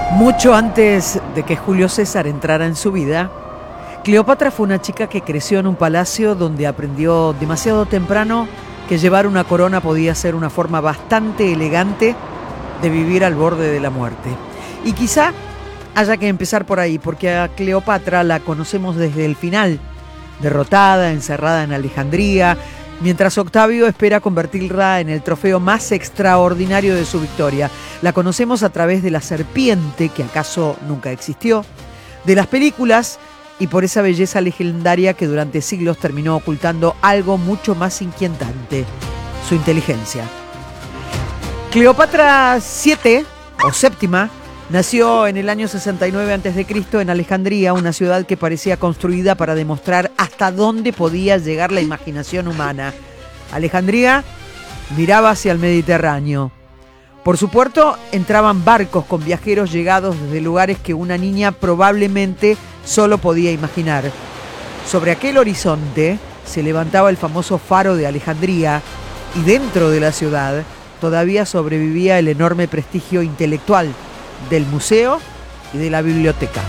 Mucho antes de que Julio César entrara en su vida, Cleopatra fue una chica que creció en un palacio donde aprendió demasiado temprano que llevar una corona podía ser una forma bastante elegante de vivir al borde de la muerte. Y quizá haya que empezar por ahí, porque a Cleopatra la conocemos desde el final, derrotada, encerrada en Alejandría, mientras Octavio espera convertirla en el trofeo más extraordinario de su victoria. La conocemos a través de la serpiente, que acaso nunca existió, de las películas y por esa belleza legendaria que durante siglos terminó ocultando algo mucho más inquietante: su inteligencia. Cleopatra VII, o séptima, nació en el año 69 a.C. en Alejandría, una ciudad que parecía construida para demostrar hasta dónde podía llegar la imaginación humana. Alejandría miraba hacia el Mediterráneo. Por su puerto entraban barcos con viajeros llegados desde lugares que una niña probablemente solo podía imaginar. Sobre aquel horizonte se levantaba el famoso faro de Alejandría, y dentro de la ciudad todavía sobrevivía el enorme prestigio intelectual del museo y de la biblioteca.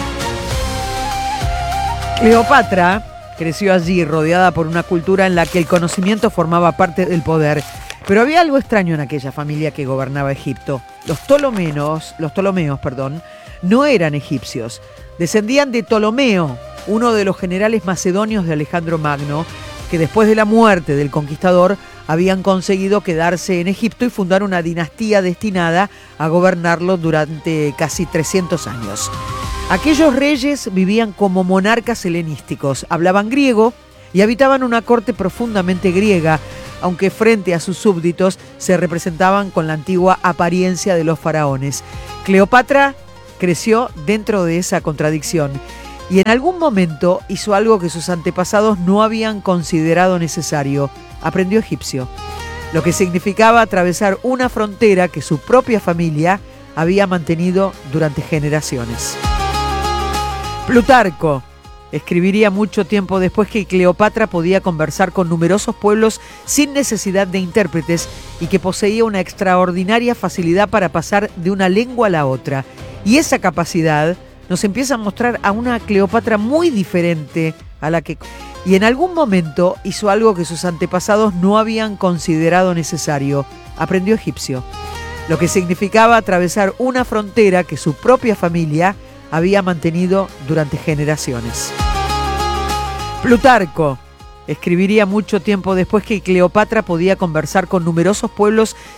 Cleopatra creció allí, rodeada por una cultura en la que el conocimiento formaba parte del poder. Pero había algo extraño en aquella familia que gobernaba Egipto. Los Ptolomeos, no eran egipcios. Descendían de Ptolomeo, uno de los generales macedonios de Alejandro Magno, que después de la muerte del conquistador habían conseguido quedarse en Egipto y fundar una dinastía destinada a gobernarlo durante casi 300 años. Aquellos reyes vivían como monarcas helenísticos, hablaban griego y habitaban una corte profundamente griega, aunque frente a sus súbditos se representaban con la antigua apariencia de los faraones. Cleopatra creció dentro de esa contradicción y en algún momento hizo algo que sus antepasados no habían considerado necesario: aprendió egipcio, lo que significaba atravesar una frontera que su propia familia había mantenido durante generaciones. Plutarco escribiría mucho tiempo después que Cleopatra podía conversar con numerosos pueblos sin necesidad de intérpretes y que poseía una extraordinaria facilidad para pasar de una lengua a la otra. Y esa capacidad nos empieza a mostrar a una Cleopatra muy diferente a la que... Y en algún momento hizo algo que sus antepasados no habían considerado necesario: aprendió egipcio, lo que significaba atravesar una frontera que su propia familia había mantenido durante generaciones. Plutarco escribiría mucho tiempo después que Cleopatra podía conversar con numerosos pueblos